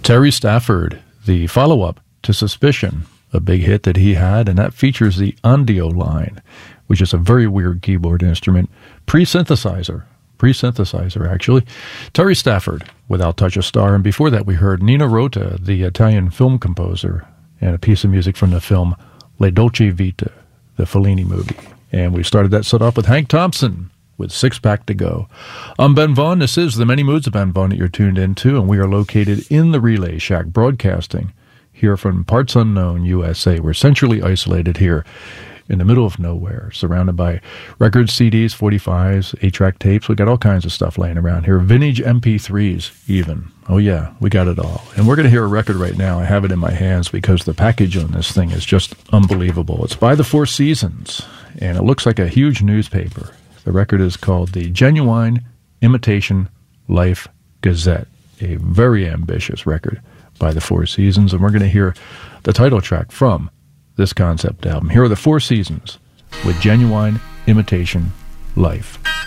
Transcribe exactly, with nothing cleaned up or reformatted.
Terry Stafford, the follow-up to Suspicion, a big hit that he had, and that features the Ondio line, which is a very weird keyboard instrument, pre-synthesizer, pre-synthesizer actually. Terry Stafford with I'll Touch a Star, and before that we heard Nino Rota, the Italian film composer, and a piece of music from the film Le Dolce Vita, the Fellini movie. And we started that set off with Hank Thompson with Six Pack to Go. I'm Ben Vaughn. This is The Many Moods of Ben Vaughn that you're tuned into, and we are located in the Relay Shack, broadcasting here from parts unknown U S A. We're centrally isolated here in the middle of nowhere, surrounded by records, C Ds, forty-fives, eight-track tapes. We got all kinds of stuff laying around here. Vintage M P threes, even. Oh, yeah, we got it all. And we're going to hear a record right now. I have it in my hands because the package on this thing is just unbelievable. It's by the Four Seasons, and it looks like a huge newspaper. The record is called the Genuine Imitation Life Gazette, a very ambitious record by the Four Seasons, and we're going to hear the title track from this concept album. Here are the Four Seasons with Genuine Imitation Life.